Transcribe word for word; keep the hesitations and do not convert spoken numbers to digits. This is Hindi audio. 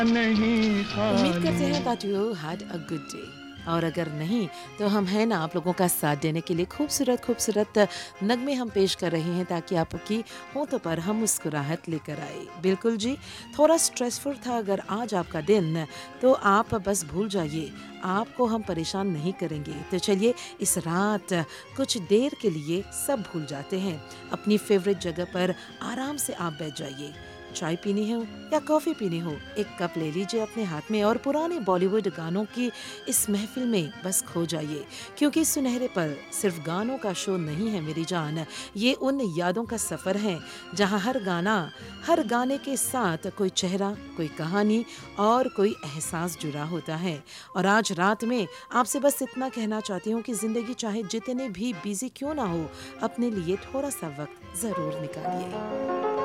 नहीं उम्मीद करते खाली। हैं that you had a good day. और अगर नहीं तो हम हैं ना आप लोगों का साथ देने के लिए खूबसूरत खूबसूरत नगमे हम पेश कर रहे हैं ताकि आपकी होंठों पर हम मुस्कुराहट लेकर आए। बिल्कुल जी, थोड़ा स्ट्रेसफुल था अगर आज आपका दिन तो आप बस भूल जाइए, आपको हम परेशान नहीं करेंगे। तो चलिए इस रात कुछ देर के लिए सब भूल जाते हैं, अपनी फेवरेट जगह पर आराम से आप बैठ जाइए। चाय पीनी हो या कॉफ़ी पीनी हो, एक कप ले लीजिए अपने हाथ में और पुराने बॉलीवुड गानों की इस महफिल में बस खो जाइए। क्योंकि सुनहरे पल सिर्फ गानों का शो नहीं है मेरी जान, ये उन यादों का सफ़र है जहाँ हर गाना, हर गाने के साथ कोई चेहरा, कोई कहानी और कोई एहसास जुड़ा होता है। और आज रात में आपसे बस इतना कहना चाहती हूँ कि ज़िंदगी चाहे जितने भी बिजी क्यों ना हो, अपने लिए थोड़ा सा वक्त ज़रूर निकालिए।